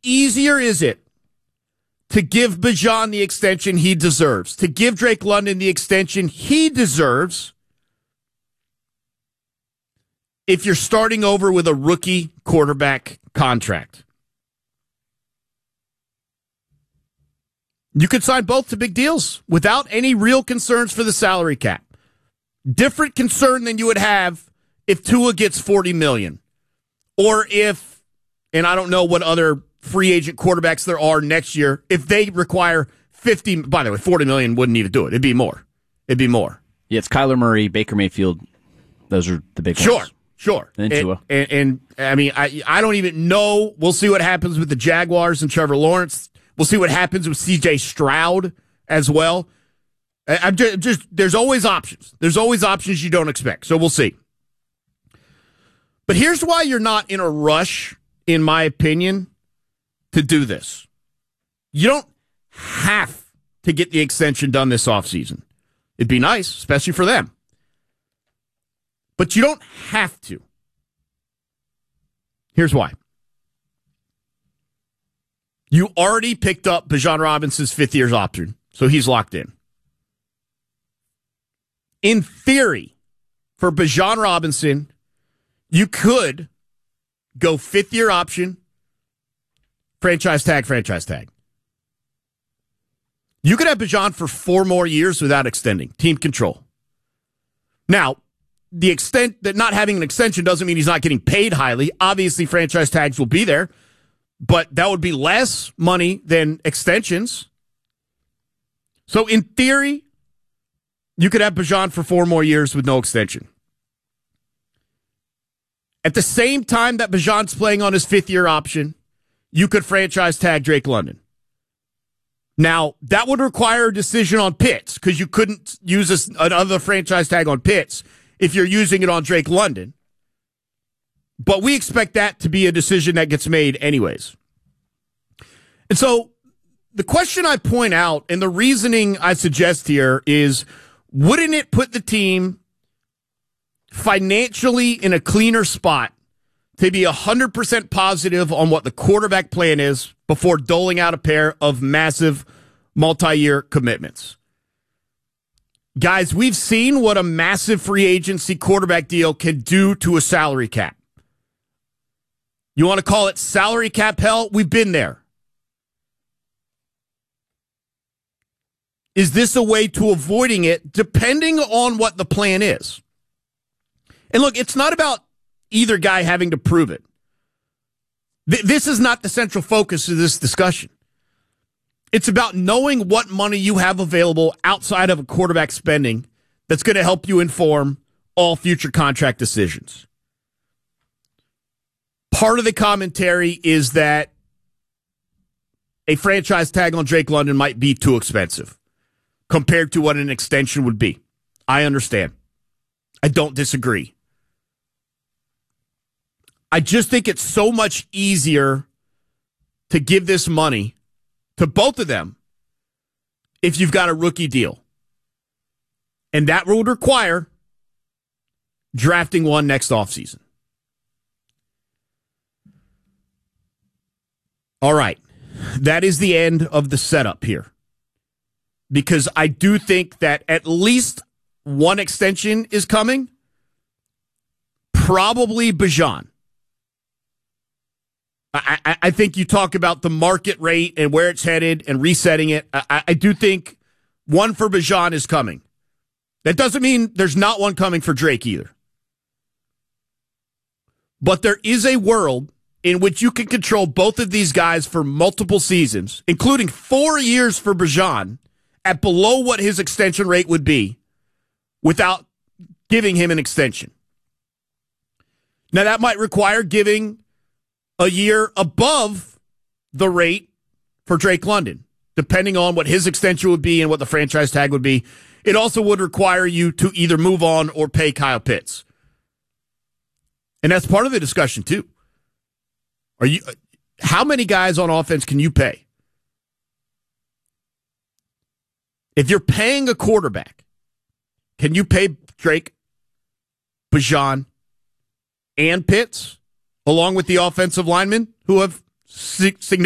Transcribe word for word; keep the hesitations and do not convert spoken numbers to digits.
easier is it to give Bijan the extension he deserves, to give Drake London the extension he deserves, if you're starting over with a rookie quarterback contract? You could sign both to big deals without any real concerns for the salary cap. Different concern than you would have if Tua gets forty million dollars, or if, and I don't know what other free agent quarterbacks there are next year, if they require fifty. By the way, forty million dollars wouldn't even do it. It'd be more. It'd be more. Yeah, it's Kyler Murray, Baker Mayfield. Those are the big sure, ones. Sure, And, and, and, and I mean, I I don't even know. We'll see what happens with the Jaguars and Trevor Lawrence. We'll see what happens with C J Stroud as well. I'm just, just there's always options. There's always options you don't expect. So we'll see. But here's why you're not in a rush, in my opinion, to do this. You don't have to get the extension done this offseason. It'd be nice, especially for them. But you don't have to. Here's why. You already picked up Bijan Robinson's fifth year's option, so he's locked in. In theory, for Bijan Robinson, you could go fifth year option, franchise tag, franchise tag. You could have Bijan for four more years without extending. Team control. Now, the extent that not having an extension doesn't mean he's not getting paid highly. Obviously, franchise tags will be there, but that would be less money than extensions. So in theory, you could have Bijan for four more years with no extension. At the same time that Bijan's playing on his fifth year option, you could franchise tag Drake London. Now, that would require a decision on Pitts, because you couldn't use this, another franchise tag on Pitts if you're using it on Drake London. But we expect that to be a decision that gets made anyways. And so the question I point out and the reasoning I suggest here is, wouldn't it put the team financially in a cleaner spot to be one hundred percent positive on what the quarterback plan is before doling out a pair of massive multi-year commitments? Guys, we've seen what a massive free agency quarterback deal can do to a salary cap. You want to call it salary cap hell? We've been there. Is this a way to avoiding it, depending on what the plan is? And look, it's not about either guy having to prove it. Th- this is not the central focus of this discussion. It's about knowing what money you have available outside of a quarterback spending that's going to help you inform all future contract decisions. Part of the commentary is that a franchise tag on Drake London might be too expensive compared to what an extension would be. I understand. I don't disagree. I just think it's so much easier to give this money to both of them if you've got a rookie deal. And that would require drafting one next offseason. All right. That is the end of the setup here. Because I do think that at least one extension is coming. Probably Bijan. I, I, I think you talk about the market rate and where it's headed and resetting it. I, I do think one for Bijan is coming. That doesn't mean there's not one coming for Drake either. But there is a world in which you can control both of these guys for multiple seasons, including four years for Bijan, at below what his extension rate would be without giving him an extension. Now, that might require giving a year above the rate for Drake London, depending on what his extension would be and what the franchise tag would be. It also would require you to either move on or pay Kyle Pitts. And that's part of the discussion, too. Are you? How many guys on offense can you pay? If you're paying a quarterback, can you pay Drake, Bijan, and Pitts, along with the offensive linemen who have significant